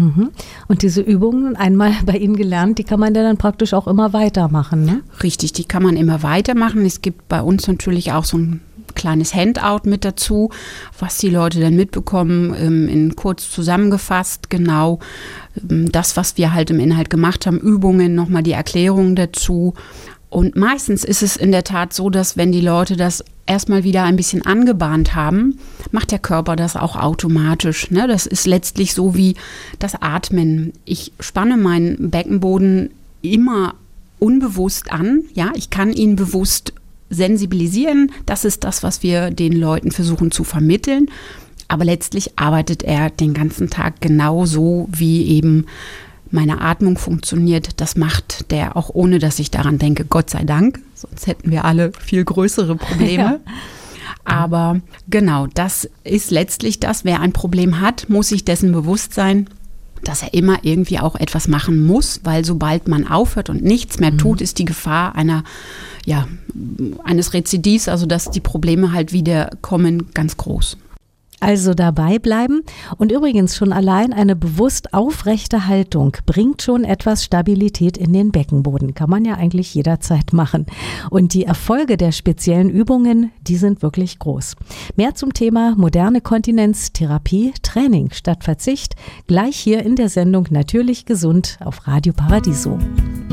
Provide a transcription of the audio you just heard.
Mhm. Und diese Übungen, einmal bei Ihnen gelernt, die kann man ja dann praktisch auch immer weitermachen, ne? Richtig, die kann man immer weitermachen. Es gibt bei uns natürlich auch so ein kleines Handout mit dazu, was die Leute dann mitbekommen, in kurz zusammengefasst, genau das, was wir halt im Inhalt gemacht haben, Übungen, nochmal die Erklärungen dazu. Und meistens ist es in der Tat so, dass wenn die Leute das erstmal wieder ein bisschen angebahnt haben, macht der Körper das auch automatisch, ne? Das ist letztlich so wie das Atmen. Ich spanne meinen Beckenboden immer unbewusst an. Ja, ich kann ihn bewusst sensibilisieren. Das ist das, was wir den Leuten versuchen zu vermitteln. Aber letztlich arbeitet er den ganzen Tag genauso, wie eben meine Atmung funktioniert. Das macht der auch ohne, dass ich daran denke, Gott sei Dank. Sonst hätten wir alle viel größere Probleme. Ja. Aber genau, das ist letztlich das. Wer ein Problem hat, muss sich dessen bewusst sein, dass er immer irgendwie auch etwas machen muss, weil sobald man aufhört und nichts mehr tut, ist die Gefahr eines Rezidivs, also dass die Probleme halt wieder kommen, ganz groß. Also dabei bleiben. Und übrigens schon allein eine bewusst aufrechte Haltung bringt schon etwas Stabilität in den Beckenboden. Kann man ja eigentlich jederzeit machen. Und die Erfolge der speziellen Übungen, die sind wirklich groß. Mehr zum Thema moderne Kontinenz, Therapie, Training statt Verzicht, gleich hier in der Sendung Natürlich gesund auf Radio Paradiso.